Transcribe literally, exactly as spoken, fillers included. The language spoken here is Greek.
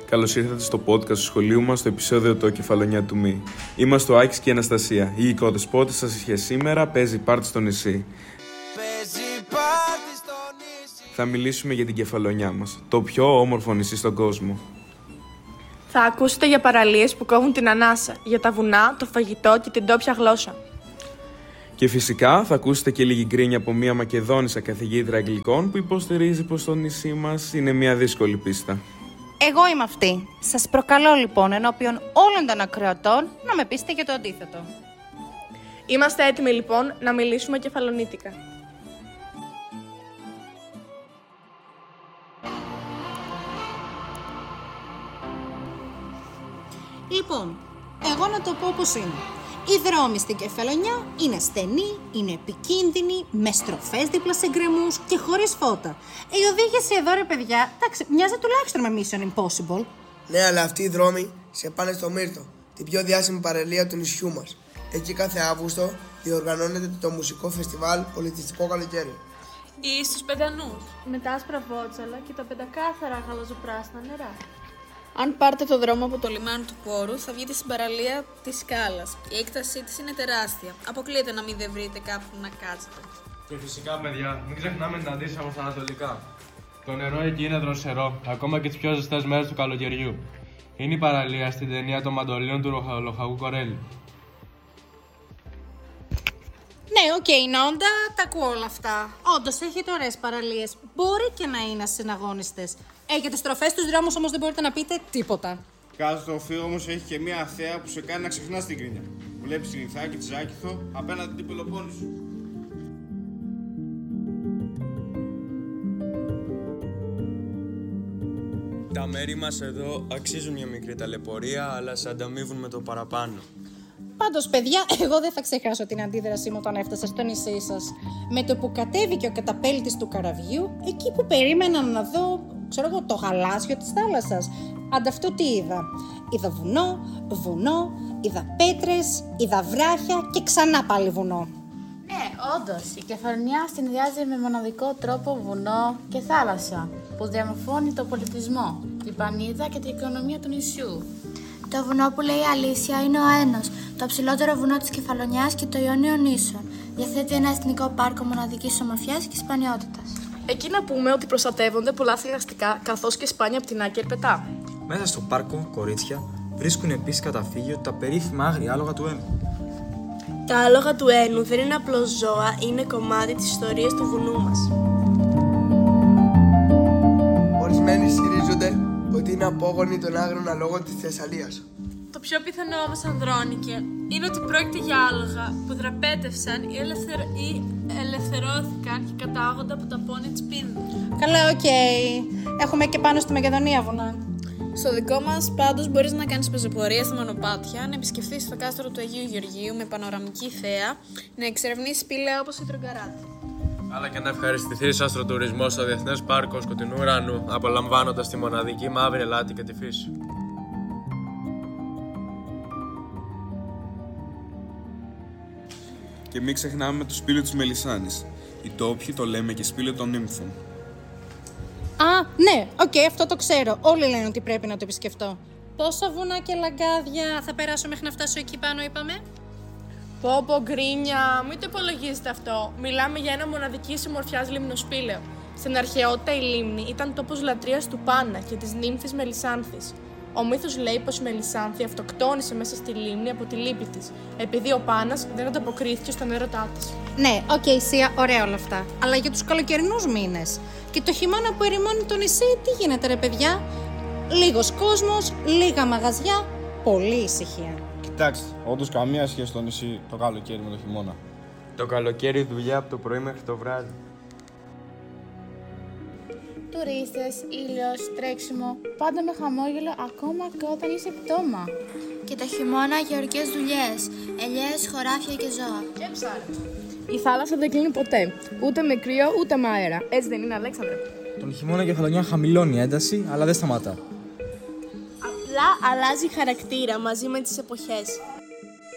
Καλώς ήρθατε στο podcast του σχολείου μας, στο επεισόδιο «Το κεφαλονιά του Μη». Είμαστε ο Άκης και η Αναστασία. Η οικοδεσπότης σας για σήμερα παίζει πάρτι στο νησί. Παίζει πάρτι στο νησί. Θα μιλήσουμε για την Κεφαλονιά μας, το πιο όμορφο νησί στον κόσμο. Θα ακούσετε για παραλίες που κόβουν την ανάσα, για τα βουνά, το φαγητό και την ντόπια γλώσσα. Και φυσικά θα ακούσετε και λίγη γκρίνια από μια Μακεδόνισσα καθηγήτρια Αγγλικών που υποστηρίζει πως το νησί μας είναι μια δύσκολη πίστα. Εγώ είμαι αυτή. Σας προκαλώ λοιπόν ενώπιον όλων των ακροατών να με πείσετε για το αντίθετο. Είμαστε έτοιμοι λοιπόν να μιλήσουμε κεφαλονίτικα. Λοιπόν, εγώ να το πω όπως είναι. Οι δρόμοι στην Κεφαλονιά είναι στενοί, είναι επικίνδυνοι, με στροφές δίπλα σε γκρεμούς και χωρίς φώτα. Η οδήγηση εδώ, ρε παιδιά, εντάξει, μοιάζει τουλάχιστον με Mission Impossible. Ναι, αλλά αυτοί οι δρόμοι σε πάνε στο Μύρτο, την πιο διάσημη παραλία του νησιού μας. Εκεί κάθε Αύγουστο διοργανώνεται το μουσικό φεστιβάλ Πολιτιστικό Καλοκαίρι. Ή στους Πεντανούς, με τα άσπρα βότσαλα και τα πεντακάθαρα γαλαζοπράσινα νερά. Αν πάρετε το δρόμο από το λιμάνι του Πόρου, θα βγείτε στην παραλία της Σκάλας. Η έκτασή της είναι τεράστια. Αποκλείεται να μην δεν βρείτε κάπου να κάτσετε. Και φυσικά, παιδιά, μην ξεχνάμε την αντίστοιχα στα ανατολικά. Το νερό εκεί είναι δροσερό, ακόμα και τις πιο ζεστές μέρες του καλοκαιριού. Είναι η παραλία στην ταινία των Μαντολίνων του Λοχαγού Κορέλη. Ναι, οκ, okay, Νόντα, τα ακούω όλα αυτά. Όντως, έχετε ωραίες παραλίες. Μπορεί και να είναι ασυναγώνιστες. Έχετε στροφές στους δρόμους, όμως δεν μπορείτε να πείτε τίποτα. Κάτω στο οφείο όμως έχει και μια θέα που σε κάνει να ξεχνάς την κρίνια. Βλέπεις την Ιθάκη της Ζάκηθο απέναντι την Πελοπόννησο. Τα μέρη μας εδώ αξίζουν μια μικρή ταλαιπωρία, αλλά σε ανταμείβουν με το παραπάνω. Πάντως, παιδιά, εγώ δεν θα ξεχάσω την αντίδρασή μου όταν έφτασα στο νησί σας. Με το που κατέβηκε ο καταπέλτης του καραβιού, εκεί που περίμενα να δω, ξέρω εγώ, το γαλάζιο της θάλασσας. Ανταυτού τι είδα. Είδα βουνό, βουνό, είδα πέτρες, είδα βράχια και ξανά πάλι βουνό. Ναι, όντως, η Κεφαλονιά συνδυάζει με μοναδικό τρόπο βουνό και θάλασσα, που διαμορφώνει το πολιτισμό, την πανίδα και την οικονομία του νησιού. Το βουνό που λέει Αλήσια είναι ο Αένος, το ψηλότερο βουνό της Κεφαλονιάς και το Ιόνιο Νήσων. Διαθέτει ένα εθνικό πάρκο μοναδικής ομορφιάς και σπανιότητας. Εκεί να πούμε ότι προστατεύονται πολλά θηλαστικά καθώς και σπάνια από την άκη ερπετά. Μέσα στο πάρκο, κορίτσια, βρίσκουν επίσης καταφύγιο τα περίφημα άγρια άλογα του Ένου. Τα άλογα του Ένου δεν είναι απλώς ζώα, είναι κομμάτι της ιστορίας του βουνού μας. Ορισμένοι ισχυρίζονται ότι είναι απόγονοι των άγριων αλόγων της Θεσσαλίας. Το πιο πιθανό όμως, Ανδρώνικε, είναι ότι πρόκειται για άλογα που δραπέτευσαν ή, ελευθερω... ή ελευθερώθηκαν και κατάγονται από τα πόνη της Πίνδου. Καλά, οκ. Okay. Έχουμε και πάνω στη Μακεδονία βουνά. Στο δικό μας πάντως μπορείς να κάνεις πεζοπορία στα μονοπάτια, να επισκεφθείς το κάστρο του Αγίου Γεωργίου με πανοραμική θέα, να εξερευνήσεις σπήλαια όπως η Τρογκαράτη. Αλλά και να ευχαριστηθείς αστροτουρισμό στο Διεθνές Πάρκο Σκοτεινού Ουρανού, απολαμβάνοντας τη μοναδική μαύρη ελάτη και τη φύση. Και μην ξεχνάμε το σπήλαιο της Μελισσάνης. Οι ντόπιοι το λέμε και σπήλαιο των νύμφων. Α, ναι, οκ, okay, αυτό το ξέρω. Όλοι λένε ότι πρέπει να το επισκεφτώ. Πόσα βουνά και λαγκάδια θα περάσω μέχρι να φτάσω εκεί πάνω, είπαμε? Πω πω γκρίνια, μην το υπολογίζετε αυτό. Μιλάμε για ένα μοναδικής ομορφιάς λιμνοspήλαιο. Στην αρχαιότητα η λίμνη ήταν τόπος λατρείας του Πάνα και της νύμφης Μελισσάνθης. Ο μύθος λέει πως η Μελισσάνθη αυτοκτόνησε μέσα στη λίμνη από τη λύπη της, επειδή ο Πάνας δεν ανταποκρίθηκε στον έρωτά της. Ναι, οκ, okay, Σία, ωραία όλα αυτά. Αλλά για τους καλοκαιρινούς μήνες και το χειμώνα που ερημώνει το νησί, τι γίνεται, ρε παιδιά? Λίγος κόσμος, λίγα μαγαζιά, πολλή ησυχία. Κοιτάξτε, όντως καμία σχέση στο νησί το καλοκαίρι με το χειμώνα. Το καλοκαίρι δουλειά από το πρωί μέχρι το βράδυ. Τουρίστες, ήλιος, τρέξιμο, πάντα με χαμόγελο ακόμα και όταν είσαι πτώμα. Και το χειμώνα γεωργικές δουλειές, ελιές, χωράφια και ζώα. Και ψάρια. Η θάλασσα δεν κλείνει ποτέ, ούτε με κρύο ούτε με αέρα. Έτσι δεν είναι, Αλέξανδρε? Τον χειμώνα η Κεφαλονιά χαμηλώνει η ένταση, αλλά δεν σταματά. Απλά αλλάζει χαρακτήρα μαζί με τις εποχές.